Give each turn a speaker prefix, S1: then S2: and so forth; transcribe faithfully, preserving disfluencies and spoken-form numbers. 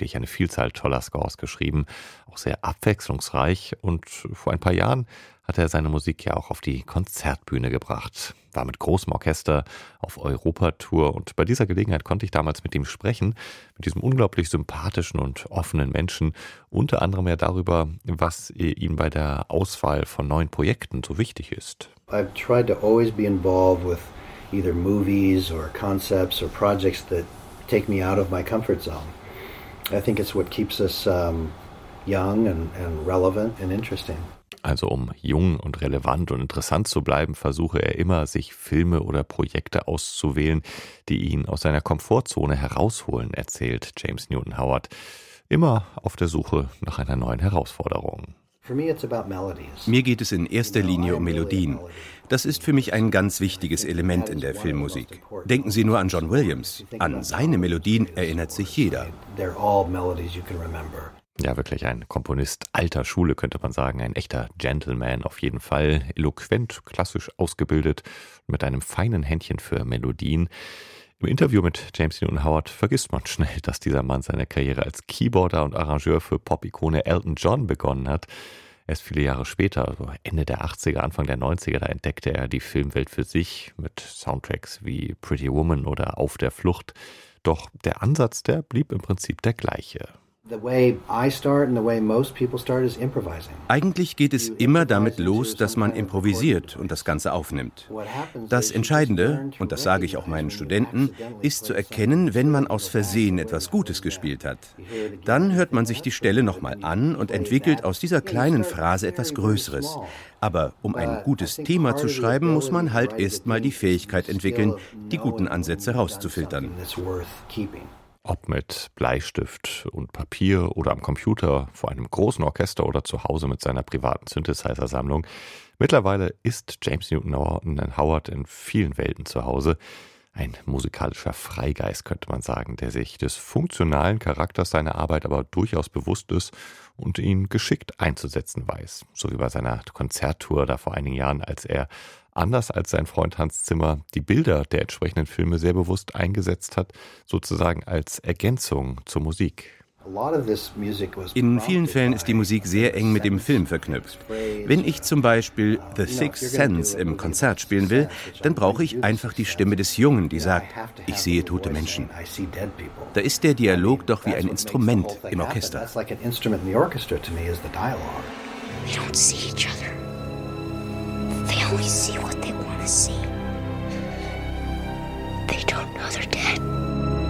S1: wirklich eine Vielzahl toller Scores geschrieben, auch sehr abwechslungsreich, und vor ein paar Jahren hat er seine Musik ja auch auf die Konzertbühne gebracht. War mit großem Orchester auf Europatour, und bei dieser Gelegenheit konnte ich damals mit ihm sprechen, mit diesem unglaublich sympathischen und offenen Menschen, unter anderem ja darüber, was ihm bei der Auswahl von neuen Projekten so wichtig ist.
S2: I've tried to always be involved with either movies or concepts or projects that take me out of my comfort zone. I think it's what keeps us um, young and, and relevant and interesting.
S1: Also um jung und relevant und interessant zu bleiben, versuche er immer, sich Filme oder Projekte auszuwählen, die ihn aus seiner Komfortzone herausholen, erzählt James Newton Howard. Immer auf der Suche nach einer neuen Herausforderung.
S3: Mir geht es in erster Linie um Melodien. Das ist für mich ein ganz wichtiges Element in der Filmmusik. Denken Sie nur an John Williams. An seine Melodien erinnert sich jeder.
S1: Ja, wirklich ein Komponist alter Schule, könnte man sagen. Ein echter Gentleman auf jeden Fall. Eloquent, klassisch ausgebildet, mit einem feinen Händchen für Melodien. Im Interview mit James Newton Howard vergisst man schnell, dass dieser Mann seine Karriere als Keyboarder und Arrangeur für Pop-Ikone Elton John begonnen hat. Erst viele Jahre später, also Ende der achtziger, Anfang der neunziger, da entdeckte er die Filmwelt für sich mit Soundtracks wie Pretty Woman oder Auf der Flucht. Doch der Ansatz, der blieb im Prinzip der gleiche.
S3: Eigentlich geht es immer damit los, dass man improvisiert und das Ganze aufnimmt. Das Entscheidende, und das sage ich auch meinen Studenten, ist zu erkennen, wenn man aus Versehen etwas Gutes gespielt hat. Dann hört man sich die Stelle nochmal an und entwickelt aus dieser kleinen Phrase etwas Größeres. Aber um ein gutes Thema zu schreiben, muss man halt erst mal die Fähigkeit entwickeln, die guten Ansätze rauszufiltern.
S1: Ob mit Bleistift und Papier oder am Computer, vor einem großen Orchester oder zu Hause mit seiner privaten Synthesizer-Sammlung. Mittlerweile ist James Newton Howard in vielen Welten zu Hause. Ein musikalischer Freigeist, könnte man sagen, der sich des funktionalen Charakters seiner Arbeit aber durchaus bewusst ist und ihn geschickt einzusetzen weiß. So wie bei seiner Konzerttour da vor einigen Jahren, als er, anders als sein Freund Hans Zimmer, die Bilder der entsprechenden Filme sehr bewusst eingesetzt hat, sozusagen als Ergänzung zur Musik.
S3: In vielen Fällen ist die Musik sehr eng mit dem Film verknüpft. Wenn ich zum Beispiel The Sixth Sense im Konzert spielen will, dann brauche ich einfach die Stimme des Jungen, die sagt, ich sehe tote Menschen. Da ist der Dialog doch wie ein Instrument im Orchester.
S4: They don't see each other. They only see what they want to see. They don't know they're dead.